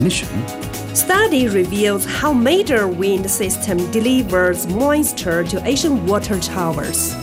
mission. Study reveals how major wind system delivers moisture to Asian water towers.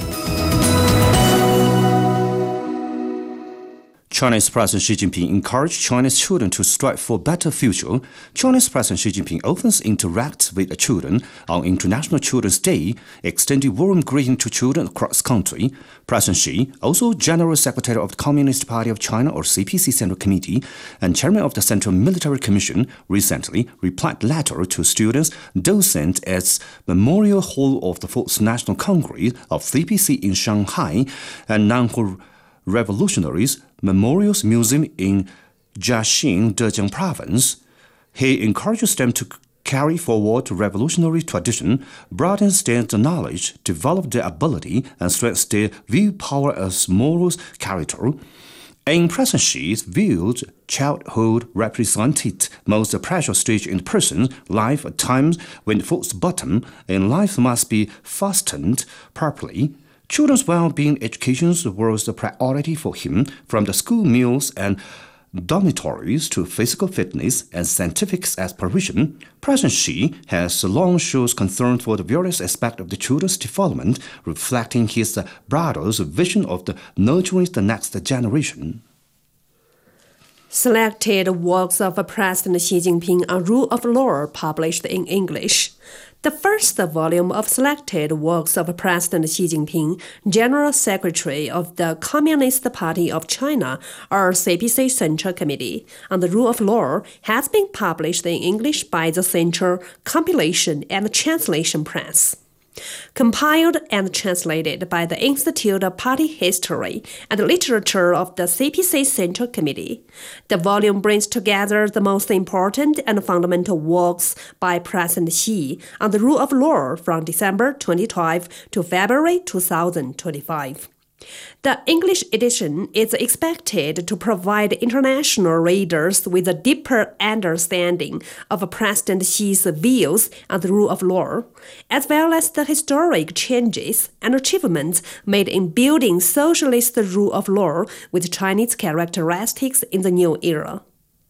Chinese President Xi Jinping encouraged Chinese children to strive for a better future. Chinese President Xi Jinping often interacts with children on International Children's Day, extending warm greetings to children across the country. President Xi, also General Secretary of the Communist Party of China or CPC Central Committee and Chairman of the Central Military Commission, recently replied letter to students docent at Memorial Hall of the Fourth National Congress of CPC in Shanghai and Nanhu Revolutionaries Memorials Museum in Jiaxing, Zhejiang Province. He encourages them to carry forward the revolutionary tradition, broaden their knowledge, develop their ability, and strengthen their willpower as moral character. In President Xi's view, childhood represented most precious stage in a person's life at times when the fourth bottom in life must be fastened properly. Children's well-being education was the priority for him, from the school meals and dormitories to physical fitness and scientific aspiration. President Xi has long shown concern for the various aspects of the children's development, reflecting his brother's vision of nurturing the next generation. Selected works of President Xi Jinping on rule of law published in English. The first volume of selected works of President Xi Jinping, General Secretary of the Communist Party of China, or CPC Central Committee, on the rule of law, has been published in English by the Central Compilation and Translation Press. Compiled and translated by the Institute of Party History and Literature of the CPC Central Committee, the volume brings together the most important and fundamental works by President Xi on the rule of law from December 2012 to February 2025. The English edition is expected to provide international readers with a deeper understanding of President Xi's views on the rule of law, as well as the historic changes and achievements made in building socialist rule of law with Chinese characteristics in the new era.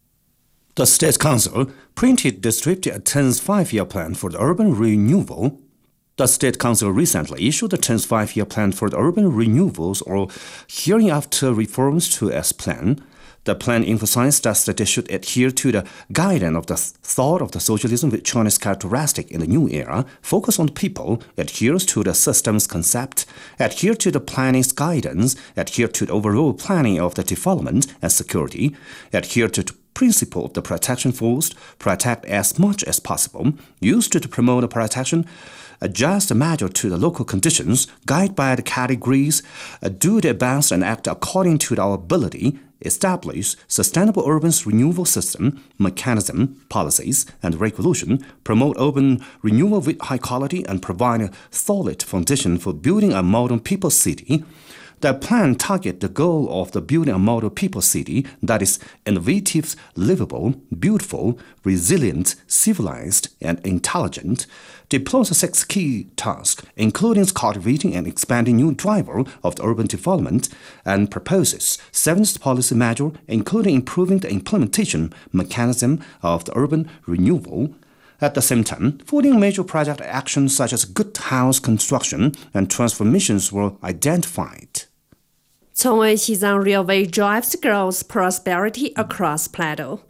The State Council printed distributed a 10th five-year plan for the urban renewal. The State Council recently issued the 10th five-year plan for the urban renewals or hereinafter reforms to its plan. The plan emphasized that they should adhere to the guidance of the thought of the socialism with Chinese characteristic in the new era, focus on the people, adheres to the system's concept, adhere to the planning's guidance, adhere to the overall planning of the development and security, adhere to the principle of the protection force, protect as much as possible, used to promote the protection, adjust the measure to the local conditions, guide by the categories, do the best and act according to our ability, establish sustainable urban renewal system, mechanism, policies, and regulation, promote urban renewal with high quality, and provide a solid foundation for building a modern people's city. The plan targets the goal of the building a model people city that is innovative, livable, beautiful, resilient, civilized, and intelligent. Deploys 6 key tasks, including cultivating and expanding new drivers of the urban development, and proposes 7 policy measures, including improving the implementation mechanism of the urban renewal. At the same time, 14 major project actions such as good house construction and transformations were identified. Cong'e-Xizang Railway drives growth prosperity across Plateau.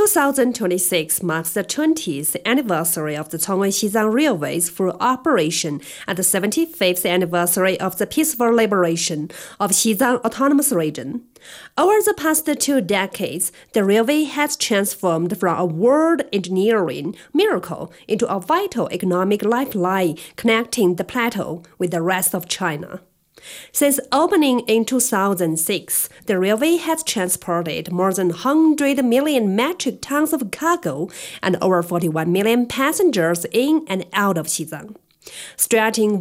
2026 marks the 20th anniversary of the Cong'e-Xizang Railway's full operation and the 75th anniversary of the peaceful liberation of Xizang Autonomous Region. Over the past 2 decades, the railway has transformed from a world engineering miracle into a vital economic lifeline connecting the plateau with the rest of China. Since opening in 2006, the railway has transported more than 100 million metric tons of cargo and over 41 million passengers in and out of Xizang. Stretching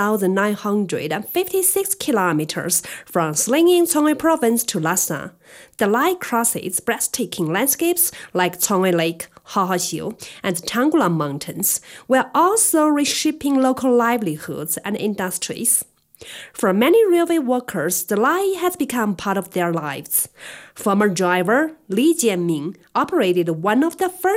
1,956 kilometers from Slingying Cong'e Province to Lhasa, the line crosses breathtaking landscapes like Cong'e Lake, Haoxiu, and Tanggulang Mountains, while also reshaping local livelihoods and industries. For many railway workers, the line has become part of their lives. Former driver Li Jianming operated one of the first